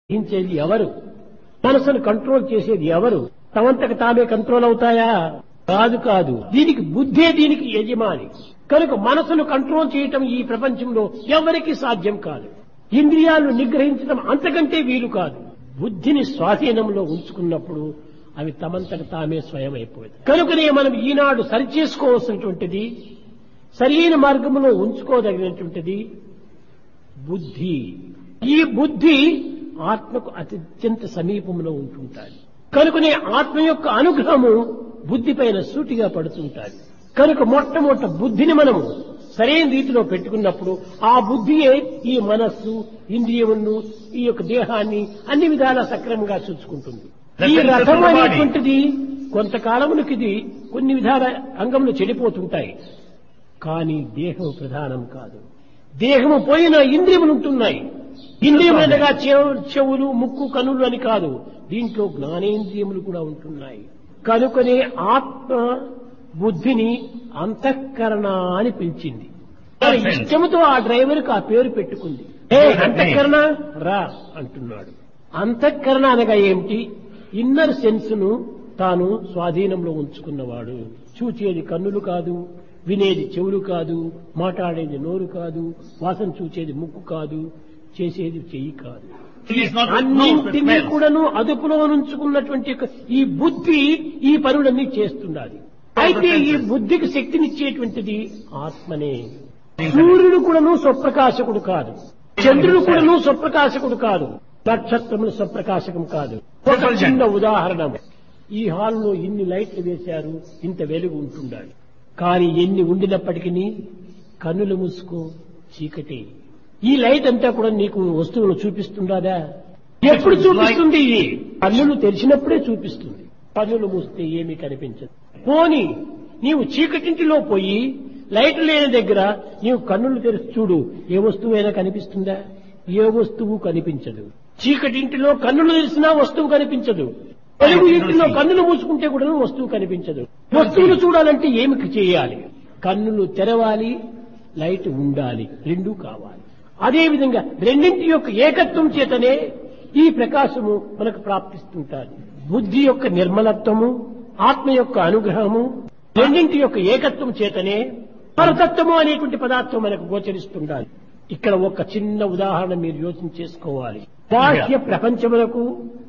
గ్రహించేది ఎవరు? మనసును కంట్రోల్ చేసేది ఎవరు? తమంతకు తామే కంట్రోల్ అవుతాయా? కాదు. దీనికి బుద్ధే దీనికి యజమాని. కనుక మనసును కంట్రోల్ చేయటం ఈ ప్రపంచంలో ఎవరికీ సాధ్యం కాదు. ఇంద్రియాలను నిగ్రహించడం అంతకంటే వీలు కాదు. బుద్ధిని స్వాధీనంలో ఉంచుకున్నప్పుడు అవి తమంతకు తామే స్వయం అయిపోయింది. కనుకనే మనం ఈనాడు సరిచేసుకోవాల్సినటువంటిది, సరైన మార్గంలో ఉంచుకోదగినటువంటిది బుద్ధి. ఈ బుద్ధి ఆత్మకు అత్యంత సమీపంలో ఉంటుంటాయి. కనుకనే ఆత్మ యొక్క అనుగ్రహము బుద్ధి పైన సూటిగా పడుతుంటాయి. కనుక మొట్టమొదట బుద్ధిని మనము సరైన రీతిలో పెట్టుకున్నప్పుడు ఆ బుద్ధియే ఈ మనస్సు, ఇంద్రియములను, ఈ యొక్క దేహాన్ని అన్ని విధాలా సక్రమంగా చూసుకుంటుంది. ఈ రథం అనేటువంటిది కొంతకాలమునికి ఇది కొన్ని విధాల అంగములు చెడిపోతుంటాయి. కానీ దేహము ప్రధానం కాదు. దేహము పోయిన ఇంద్రియములు ఉంటున్నాయి. ఇంద్రియములనగా చెవులు, ముక్కు, కనులు అని కాదు, దీంట్లో జ్ఞానేంద్రియములు కూడా ఉంటున్నాయి. కనుకనే ఆత్మ బుద్ధిని అంతఃకరణ అని పిలిచింది. ఇష్టముతో ఆ డ్రైవర్కి ఆ పేరు పెట్టుకుంది. అంతఃకరణ రా అంటున్నాడు. అంతఃకరణ అనగా ఏమిటి? ఇన్నర్ సెన్స్ ను తాను స్వాధీనంలో ఉంచుకున్నవాడు. చూచేది కన్నులు కాదు, వినేది చెవులు కాదు, మాట్లాడేది నోరు కాదు, వాసన చూచేది ముక్కు కాదు, చేసేది చెయ్యి కాదు. అన్నింటినీ కూడాను అదుపులో ఉంచుకున్నటువంటి ఈ బుద్ధి ఈ పనులన్నీ చేస్తున్నది. అయితే ఈ బుద్ధికి శక్తినిచ్చేటువంటిది ఆత్మనే. సూర్యుడు కూడాను స్వప్రకాశకుడు కాదు, చంద్రుడు కూడాను స్వప్రకాశకుడు కాదు, నక్షత్రములు స్వప్రకాశకం కాదు. ఒక చిన్న ఉదాహరణ, ఈ హాల్లో ఇన్ని లైట్లు వేశారు, ఇంత వెలుగు ఉంటుండాలి. కానీ ఎన్ని ఉండినప్పటికీ కన్నులు మూసుకో, చీకటి. ఈ లైట్ అంతా కూడా నీకు వస్తువులు చూపిస్తుందా? ఎప్పుడు చూపిస్తుంది? కన్నులు తెరిచినప్పుడే చూపిస్తుంది. కన్నులు మూస్తే ఏమీ కనిపించదు. పోని నీవు చీకటింటిలో పోయి లైట్ లేని దగ్గర నీవు కన్నులు తెరిచి చూడు, ఏ వస్తువైనా కనిపిస్తుందా? ఏ వస్తువు కనిపించదు. చీకటింటిలో కన్నులు తెరిచినా వస్తువు కనిపించదు. వెలుగు ఇంటిలో కన్నులు మూసుకుంటే కూడా వస్తువు కనిపించదు. వస్తువులు చూడాలంటే ఏమి చేయాలి? కన్నులు తెరవాలి, లైట్ ఉండాలి, రెండూ కావాలి. అదేవిధంగా రెండింటి యొక్క ఏకత్వం చేతనే ఈ ప్రకాశము మనకు ప్రాప్తిస్తుంటారు. బుద్ధి యొక్క నిర్మలత్వము, ఆత్మ యొక్క అనుగ్రహము, రెండింటి యొక్క ఏకత్వం చేతనే పరతత్వము అనేటువంటి పదార్థం మనకు గోచరిస్తుండాలి. ఇక్కడ ఒక చిన్న ఉదాహరణ మీరు యోచన చేసుకోవాలి. బాహ్య ప్రపంచములకు,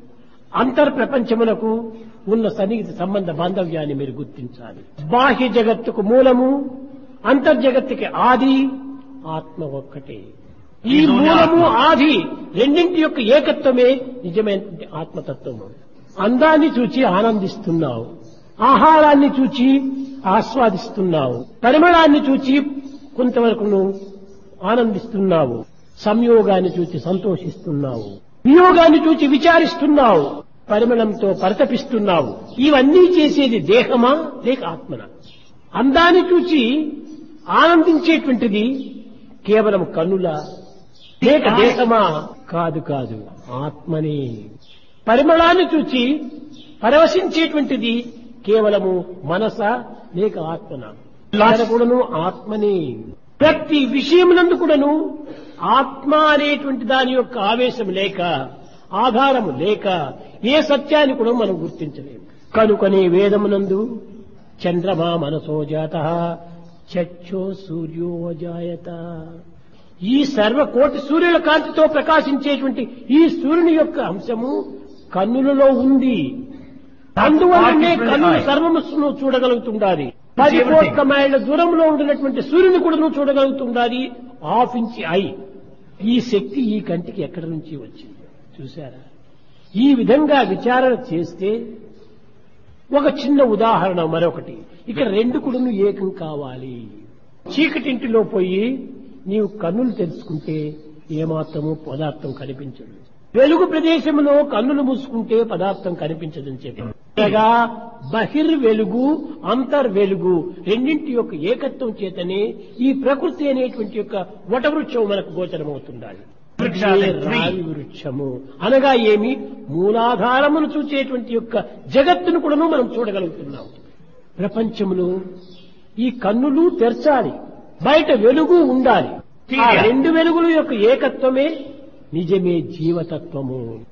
అంతర్ ప్రపంచములకు ఉన్న సన్నిహిత సంబంధ బాంధవ్యాన్ని మీరు గుర్తించాలి. బాహ్య జగత్తుకు మూలము, అంతర్జగత్తుకి ఆది ఆత్మ ఒక్కటే. ఈ మూలము ఆది రెండింటి యొక్క ఏకత్వమే నిజమైనటువంటి ఆత్మతత్వము. అందాన్ని చూచి ఆనందిస్తున్నావు, ఆహారాన్ని చూచి ఆస్వాదిస్తున్నావు, పరిమళాన్ని చూచి కొంతవరకు ఆనందిస్తున్నావు, సంయోగాన్ని చూచి సంతోషిస్తున్నావు, వియోగాన్ని చూచి విచారిస్తున్నావు, పరిమళంతో పరితపిస్తున్నావు. ఇవన్నీ చేసేది దేహమా లేక ఆత్మనా? అందాన్ని చూచి ఆనందించేటువంటిది కేవలం కన్నులా లేక దేశమా? కాదు, ఆత్మనే. పరిమళాన్ని చూచి పరవశించేటువంటిది కేవలము మనసా లేక ఆత్మనా? కూడాను ఆత్మనే. ప్రతి విషయమునందు కూడాను ఆత్మ అనేటువంటి దాని యొక్క ఆవేశం లేక, ఆధారము లేక ఏ సత్యాన్ని కూడా మనం గుర్తించలేము. కనుకనే వేదమునందు చంద్రమా మనసో జాతః చక్షో సూర్యో జాయత, ఈ సర్వకోటి సూర్యుల కాంతితో ప్రకాశించేటువంటి ఈ సూర్యుని యొక్క అంశము కన్నులలో ఉంది. అందువల్లనే కన్నులు సర్వమును చూడగలుగుతుండాలి. 10 కోట్ల మైళ్ళ దూరంలో ఉండినటువంటి సూర్యుని కూడా నువ్వు చూడగలుగుతుండాలి. ½ ఇంచి ఐ. ఈ శక్తి ఈ కంటికి ఎక్కడి నుంచి వచ్చింది చూశారా? ఈ విధంగా విచారణ చేస్తే ఒక చిన్న ఉదాహరణ మరొకటి. ఇక్కడ రెండు కూడా ఏకం కావాలి. చీకటింటిలో పోయి నీవు కన్నులు తెలుసుకుంటే ఏమాత్రము పదార్థం కనిపించదు. వెలుగు ప్రదేశంలో కన్నులు మూసుకుంటే పదార్థం కనిపించదని చెప్పారు. అనగా బహిర్ వెలుగు, అంతర్ వెలుగు రెండింటి యొక్క ఏకత్వం చేతనే ఈ ప్రకృతి అనేటువంటి యొక్క వటవృక్షం మనకు గోచరమవుతుండాలి. రావి వృక్షము అనగా ఏమి? మూలాధారమును చూచేటువంటి యొక్క జగత్తును కూడా మనం చూడగలుగుతున్నాం. ప్రపంచంలో ఈ కన్నులు తెరచాలి, బయట వెలుగు ఉండాలి. ఆ రెండు వెలుగుల యొక్క ఏకత్వమే నిజమే జీవతత్వము.